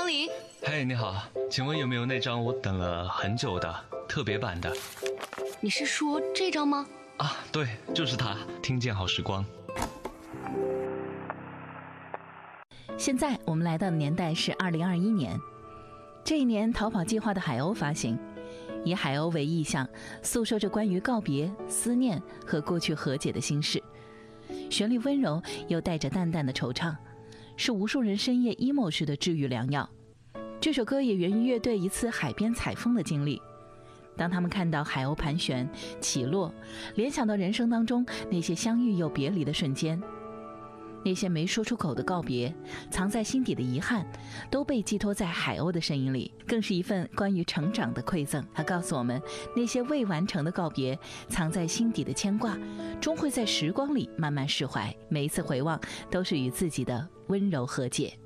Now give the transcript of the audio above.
光临。 嘿，你好，请问有没有那张我等了很久的特别版的？ 你是说这张吗？ 啊，对，就是它，听见好时光。 现在我们来到的年代是2021年，这一年逃跑计划的海鸥发行，以海鸥为意象，诉说着关于告别、思念和过去和解的心事。旋律温柔又带着淡淡的惆怅，是无数人深夜 emo 时的治愈良药。这首歌也源于乐队一次海边采风的经历，当他们看到海鸥盘旋起落，联想到人生当中那些相遇又别离的瞬间，那些没说出口的告别，藏在心底的遗憾，都被寄托在海鸥的声音里，更是一份关于成长的馈赠。它告诉我们，那些未完成的告别，藏在心底的牵挂，终会在时光里慢慢释怀。每一次回望，都是与自己的温柔和解。